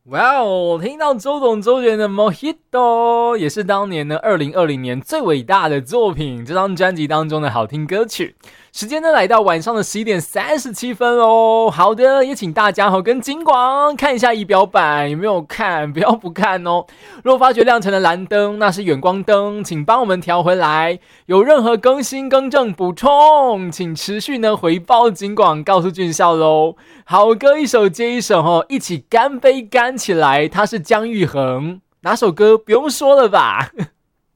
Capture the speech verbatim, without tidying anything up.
哇哦，听到周董周杰伦的 Mojito 也是当年呢二零二零年最伟大的作品，这张专辑当中的好听歌曲。时间呢来到晚上的十一点三十七分喽。好的，也请大家跟金广看一下仪表板，有没有看？不要不看哦。如果发觉亮成了蓝灯，那是远光灯，请帮我们调回来。有任何更新、更正、补充，请持续呢回报金广，告诉俊孝喽。好歌一首接一首哦，一起干杯干起来。他是姜育恒，哪首歌不用说了吧？